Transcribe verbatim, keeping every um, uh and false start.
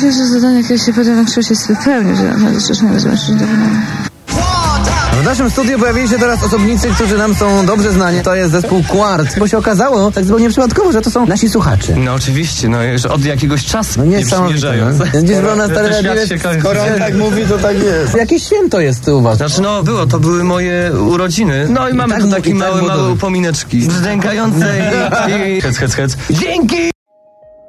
pierwsze zadanie, jakie się potem na kształcie spełnił, że naprawdę strasznie zobaczyć do wykonania. W naszym studiu pojawili się teraz osobnicy, którzy nam są dobrze znani. To jest zespół Quart, bo się okazało tak zupełnie przypadkowo, że to są nasi słuchacze. No oczywiście, no już od jakiegoś czasu No nie niesamowite. przymierzają. No. Gdzieś było na stare radio, Skoro on tak mówi, to tak jest. Jakieś święto jest u was. Znaczy no było, to były moje urodziny. No i mamy tak tu mu- takie i tak małe, mu małe dobrze. upomineczki. Brzdękające i... i... Hec, hec, hec. Dzięki!